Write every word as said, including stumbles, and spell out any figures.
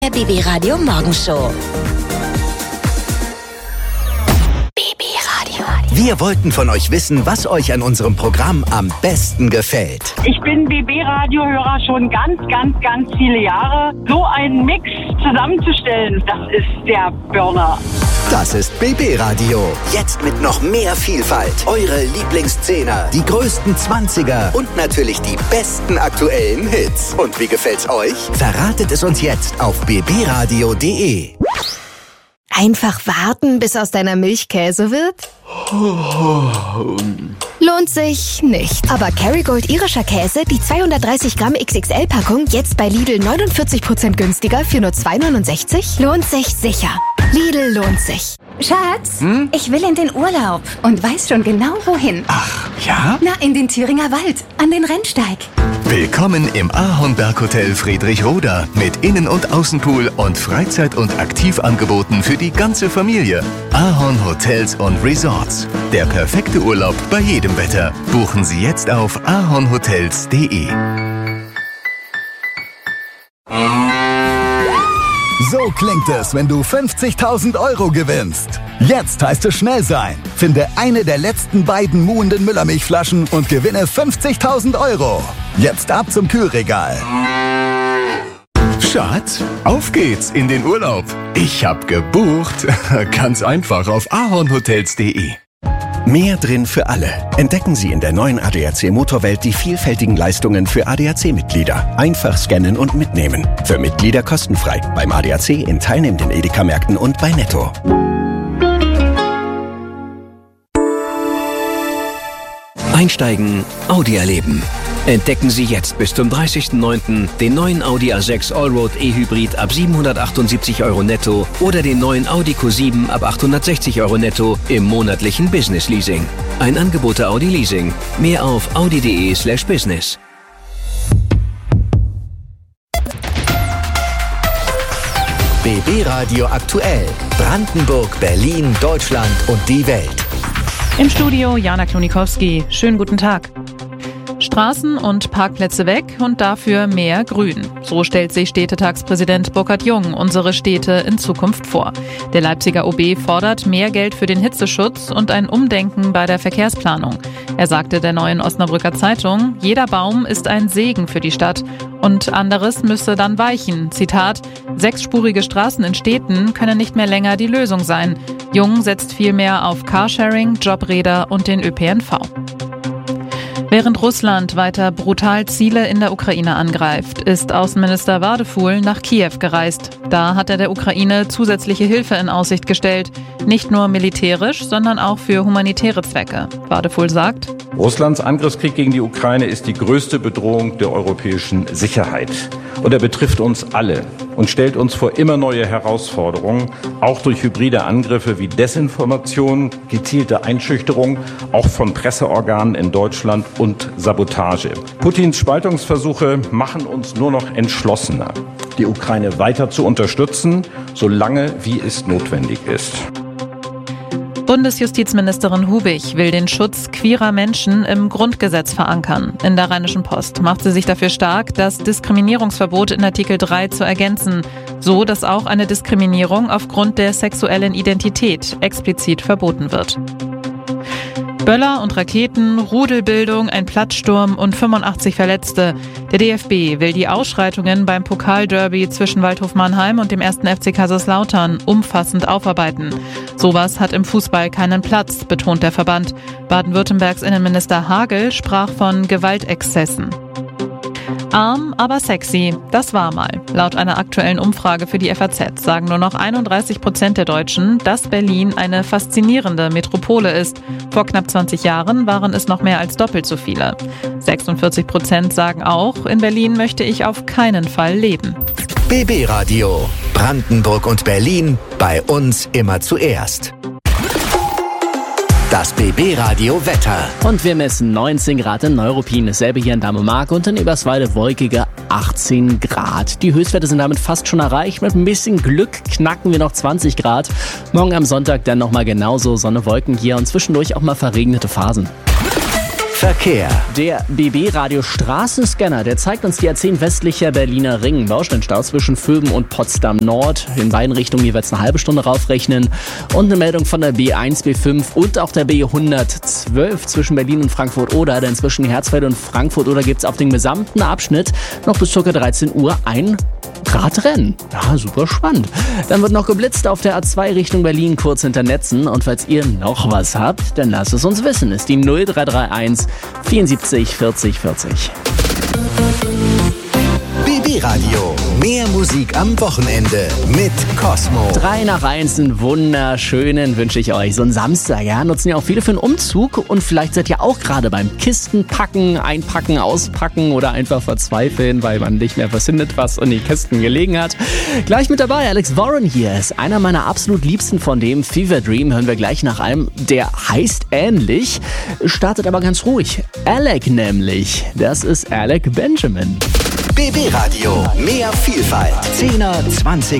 Der B B Radio Morgenshow. B B Radio. Wir wollten von euch wissen, was euch an unserem Programm am besten gefällt. Ich bin B B Radio-Hörer schon ganz, ganz, ganz viele Jahre. So einen Mix zusammenzustellen, das ist der Burner. Das ist B B Radio. Jetzt mit noch mehr Vielfalt. Eure Lieblingszehner, die größten Zwanziger und natürlich die besten aktuellen Hits. Und wie gefällt's euch? Verratet es uns jetzt auf b b radio punkt d e. Einfach warten, bis aus deiner Milch Käse wird? Lohnt sich nicht. Aber Kerrygold irischer Käse, die zweihundertdreißig Gramm X X L-Packung, jetzt bei Lidl neunundvierzig Prozent günstiger für nur zwei neunundsechzig? Lohnt sich sicher. Lidl lohnt sich. Schatz, hm? Ich will in den Urlaub und weiß schon genau wohin. Ach, ja? Na, in den Thüringer Wald, an den Rennsteig. Willkommen im Ahornberg-Hotel Friedrichroda mit Innen- und Außenpool und Freizeit- und Aktivangeboten für die ganze Familie. Ahorn Hotels und Resorts. Der perfekte Urlaub bei jedem Wetter. Buchen Sie jetzt auf ahornhotels punkt d e. So klingt es, wenn du fünfzigtausend Euro gewinnst. Jetzt heißt es schnell sein. Finde eine der letzten beiden muhenden Müllermilchflaschen und gewinne fünfzigtausend Euro. Jetzt ab zum Kühlregal. Schatz, auf geht's in den Urlaub. Ich hab gebucht. Ganz einfach auf ahornhotels punkt d e. Mehr drin für alle. Entdecken Sie in der neuen A D A C Motorwelt die vielfältigen Leistungen für A D A C-Mitglieder. Einfach scannen und mitnehmen. Für Mitglieder kostenfrei. Beim A D A C in teilnehmenden Edeka-Märkten und bei Netto. Einsteigen, Audi erleben. Entdecken Sie jetzt bis zum dreißigsten neunten den neuen Audi A sechs Allroad E-Hybrid ab siebenhundertachtundsiebzig Euro netto oder den neuen Audi Q sieben ab achthundertsechzig Euro netto im monatlichen Business Leasing. Ein Angebot der Audi Leasing. Mehr auf audi punkt d e slash business. B B Radio aktuell. Brandenburg, Berlin, Deutschland und die Welt. Im Studio Jana Klonikowski. Schönen guten Tag. Straßen und Parkplätze weg und dafür mehr Grün. So stellt sich Städtetagspräsident Burkhard Jung unsere Städte in Zukunft vor. Der Leipziger O B fordert mehr Geld für den Hitzeschutz und ein Umdenken bei der Verkehrsplanung. Er sagte der Neuen Osnabrücker Zeitung, jeder Baum ist ein Segen für die Stadt und anderes müsse dann weichen. Zitat, sechsspurige Straßen in Städten können nicht mehr länger die Lösung sein. Jung setzt vielmehr auf Carsharing, Jobräder und den Ö P N V. Während Russland weiter brutal Ziele in der Ukraine angreift, ist Außenminister Wadefuhl nach Kiew gereist. Da hat er der Ukraine zusätzliche Hilfe in Aussicht gestellt. Nicht nur militärisch, sondern auch für humanitäre Zwecke. Wadefuhl sagt, Russlands Angriffskrieg gegen die Ukraine ist die größte Bedrohung der europäischen Sicherheit. Und er betrifft uns alle und stellt uns vor immer neue Herausforderungen, auch durch hybride Angriffe wie Desinformation, gezielte Einschüchterung, auch von Presseorganen in Deutschland und Sabotage. Putins Spaltungsversuche machen uns nur noch entschlossener, die Ukraine weiter zu unterstützen, solange wie es notwendig ist. Bundesjustizministerin Hubig will den Schutz queerer Menschen im Grundgesetz verankern. In der Rheinischen Post macht sie sich dafür stark, das Diskriminierungsverbot in Artikel drei zu ergänzen, so dass auch eine Diskriminierung aufgrund der sexuellen Identität explizit verboten wird. Böller und Raketen, Rudelbildung, ein Platzsturm und fünfundachtzig Verletzte. Der D F B will die Ausschreitungen beim Pokalderby zwischen Waldhof Mannheim und dem ersten F C Kaiserslautern umfassend aufarbeiten. Sowas hat im Fußball keinen Platz, betont der Verband. Baden-Württembergs Innenminister Hagel sprach von Gewaltexzessen. Arm, aber sexy, das war mal. Laut einer aktuellen Umfrage für die F A Z sagen nur noch einunddreißig Prozent der Deutschen, dass Berlin eine faszinierende Metropole ist. Vor knapp zwanzig Jahren waren es noch mehr als doppelt so viele. sechsundvierzig Prozent sagen auch, in Berlin möchte ich auf keinen Fall leben. B B Radio. Brandenburg und Berlin. Bei uns immer zuerst. Das B B Radio Wetter. Und wir messen neunzehn Grad in Neuruppin, dasselbe hier in Dahme-Mark und in Eberswalde wolkige achtzehn Grad. Die Höchstwerte sind damit fast schon erreicht. Mit ein bisschen Glück knacken wir noch zwanzig Grad. Morgen am Sonntag dann nochmal genauso Sonne, Wolken hier und zwischendurch auch mal verregnete Phasen. Verkehr. Der B B-Radio Straßenscanner, der zeigt uns die A zehn westlicher Berliner Ring. Baustellenstau zwischen Vöben und Potsdam Nord. In beiden Richtungen jeweils eine halbe Stunde raufrechnen. Und eine Meldung von der B eins, B fünf und auch der B hundertzwölf zwischen Berlin und Frankfurt-Oder. Denn zwischen Herzfeld und Frankfurt-Oder gibt es auf dem gesamten Abschnitt noch bis ca. dreizehn Uhr ein Radrennen. Ja, super spannend. Dann wird noch geblitzt auf der A zwei Richtung Berlin, kurz hinter Netzen. Und falls ihr noch was habt, dann lasst es uns wissen. Ist die null drei drei eins vierundsiebzig vierzig vierzig. B B-Radio. Mehr Musik am Wochenende mit Cosmo. Drei nach eins, einen wunderschönen wünsche ich euch. So ein Samstag, ja, nutzen ja auch viele für einen Umzug. Und vielleicht seid ihr auch gerade beim Kistenpacken, Einpacken, Auspacken oder einfach verzweifeln, weil man nicht mehr findet, was in die Kisten gelegen hat. Gleich mit dabei, Alex Warren hier ist einer meiner absolut liebsten von dem. Fever Dream hören wir gleich nach einem, der heißt ähnlich, startet aber ganz ruhig. Alec nämlich, das ist Alec Benjamin. B B-Radio. Mehr Vielfalt. Zehner, Zwanziger